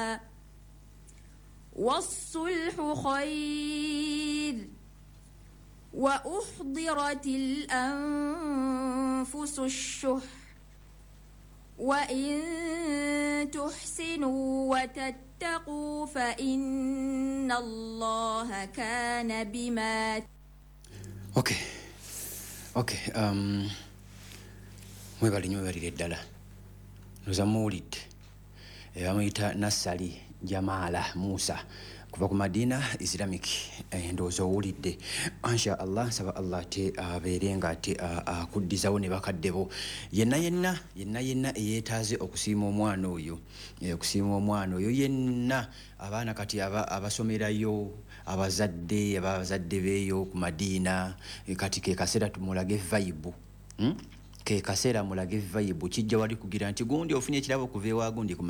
والصلح خير وأحضرت الأنفس الشح وإن تحسنوا وتتقوا فإن الله كان بما Okay. Mwebali eddala. Nozamulidde. Bamuyita Nassali Jamala Musa kuva ku Madina Islamic ndowooza owulidde. Insha Allah nsaba Allah te abeerenga te akuddizawo ne bakaddebo yenna eyeetaaze okusiima omwana oyo yenna abaana kati abasomerayo abazadde beeyo ku Madina kati ke kaseera tumulage vibe ke kaseera mulage vibe kijja wali kugira nti gundi ofunye ekirabo kuva ewa gundi